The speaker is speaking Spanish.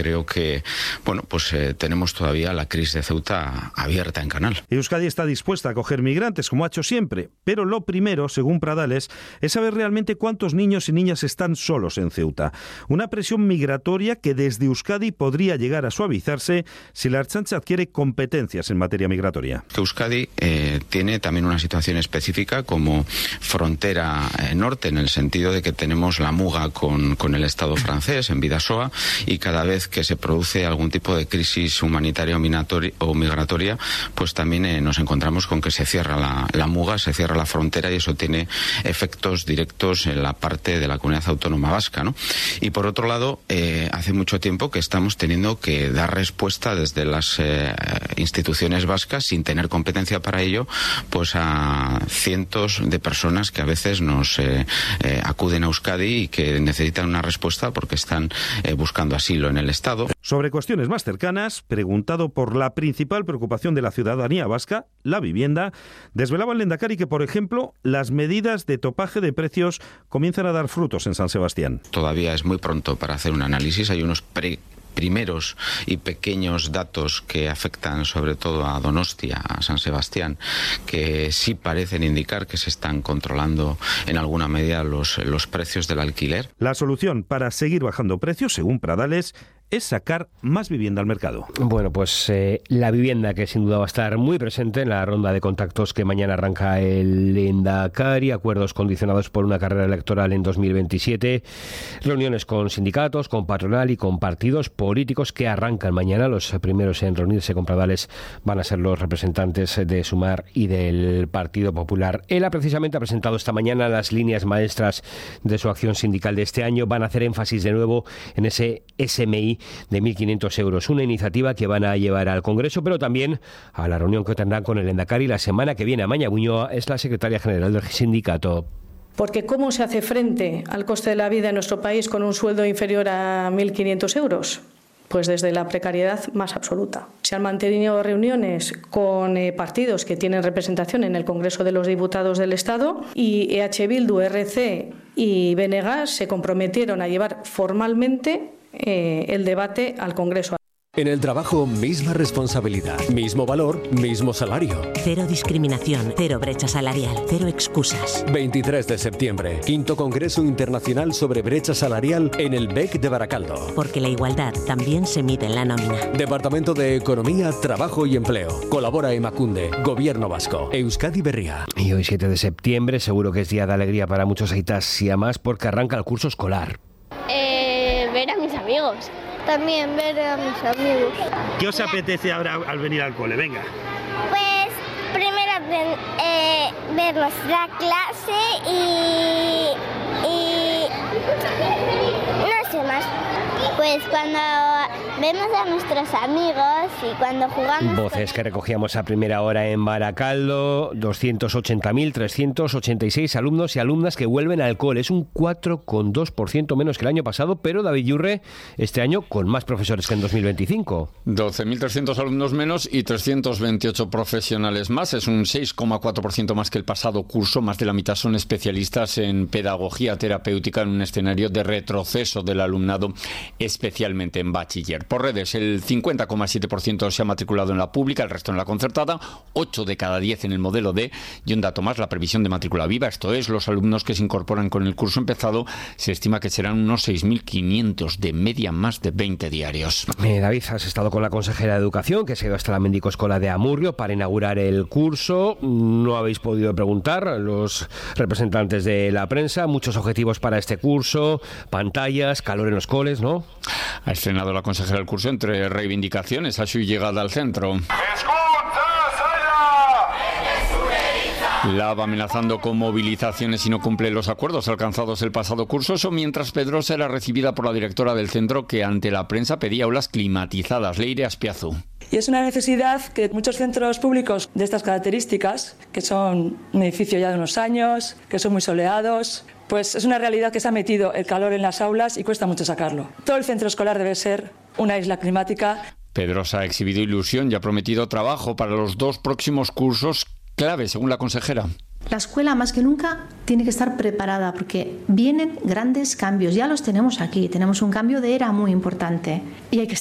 Creo que, tenemos todavía la crisis de Ceuta abierta en canal. Euskadi está dispuesta a acoger migrantes, como ha hecho siempre, pero lo primero, según Pradales, es saber realmente cuántos niños y niñas están solos en Ceuta. Una presión migratoria que desde Euskadi podría llegar a suavizarse si la Ertzaintza adquiere competencias en materia migratoria. Euskadi tiene también una situación específica como frontera norte, en el sentido de que tenemos la muga con el Estado francés en Bidasoa, y cada vez que se produce algún tipo de crisis humanitaria o migratoria, pues también nos encontramos con que se cierra la muga, se cierra la frontera, y eso tiene efectos directos en la parte de la comunidad autónoma vasca, ¿no? Y por otro lado, hace mucho tiempo que estamos teniendo que dar respuesta desde las instituciones vascas, sin tener competencia para ello, pues a cientos de personas que a veces nos acuden a Euskadi y que necesitan una respuesta porque están buscando asilo en el Estado. Sobre cuestiones más cercanas, preguntado por la principal preocupación de la ciudadanía vasca, la vivienda, desvelaba el Lehendakari que, por ejemplo, las medidas de topaje de precios comienzan a dar frutos en San Sebastián. Todavía es muy pronto para hacer un análisis, hay unos primeros y pequeños datos que afectan sobre todo a Donostia, a San Sebastián, que sí parecen indicar que se están controlando en alguna medida los precios del alquiler. La solución para seguir bajando precios, según Pradales, es sacar más vivienda al mercado. Bueno, pues la vivienda, que sin duda va a estar muy presente en la ronda de contactos que mañana arranca el Lehendakari, acuerdos condicionados por una carrera electoral en 2027, reuniones con sindicatos, con patronal y con partidos políticos que arrancan mañana. Los primeros en reunirse con Pradales van a ser los representantes de Sumar y del Partido Popular. ELA precisamente ha presentado esta mañana las líneas maestras de su acción sindical de este año. Van a hacer énfasis de nuevo en ese SMI de 1.500 euros, una iniciativa que van a llevar al Congreso, pero también a la reunión que tendrán con el Lehendakari la semana que viene. Amaia Buñoa es la secretaria general del sindicato. Porque ¿cómo se hace frente al coste de la vida en nuestro país con un sueldo inferior a 1.500 euros? Pues desde la precariedad más absoluta. Se han mantenido reuniones con partidos que tienen representación en el Congreso de los Diputados del Estado, y EH Bildu, RC y BNG se comprometieron a llevar formalmente el debate al Congreso. En el trabajo, misma responsabilidad, mismo valor, mismo salario. Cero discriminación, cero brecha salarial, cero excusas. 23 de septiembre, 5º Congreso Internacional sobre Brecha Salarial en el BEC de Baracaldo. Porque la igualdad también se mide en la nómina. Departamento de Economía, Trabajo y Empleo. Colabora Emakunde, Gobierno Vasco, Euskadi Berria. Y hoy 7 de septiembre seguro que es día de alegría para muchos aitas y amas, porque arranca el curso escolar. Ver a mis amigos. También ver a mis amigos. ¿Qué os apetece ahora al venir al cole? Venga. Pues primero ver nuestra clase y no sé más. Pues cuando vemos a nuestros amigos y cuando jugamos... Voces que recogíamos a primera hora en Baracaldo. 280.386 alumnos y alumnas que vuelven al cole. Es un 4,2% menos que el año pasado, pero David Yurre, este año con más profesores que en 2025. 12.300 alumnos menos y 328 profesionales más. Es un 6,4% más que el pasado curso. Más de la mitad son especialistas en pedagogía terapéutica, en un escenario de retroceso del alumnado, especialmente en bachiller. Por redes, el 50,7% se ha matriculado en la pública, el resto en la concertada, 8 de cada 10 en el modelo D, y un dato más, la previsión de matrícula viva, esto es, los alumnos que se incorporan con el curso empezado, se estima que serán unos 6.500, de media más de 20 diarios. David, has estado con la consejera de Educación, que se ha ido hasta la Mendicoescola de Amurrio para inaugurar el curso. No habéis podido preguntar, los representantes de la prensa, muchos objetivos para este curso, pantallas, calor en los coles, ¿no? Ha estrenado la consejera el curso entre reivindicaciones a su llegada al centro. La va amenazando con movilizaciones si no cumple los acuerdos alcanzados el pasado curso, eso mientras Pedrosa era recibida por la directora del centro, que ante la prensa pedía aulas climatizadas. Leire Aspiazu. Y es una necesidad que muchos centros públicos de estas características, que son un edificio ya de unos años, que son muy soleados, pues es una realidad que se ha metido el calor en las aulas y cuesta mucho sacarlo. Todo el centro escolar debe ser una isla climática. Pedrosa ha exhibido ilusión y ha prometido trabajo para los 2 próximos cursos clave, según la consejera. La escuela más que nunca tiene que estar preparada porque vienen grandes cambios, ya los tenemos aquí, tenemos un cambio de era muy importante y hay que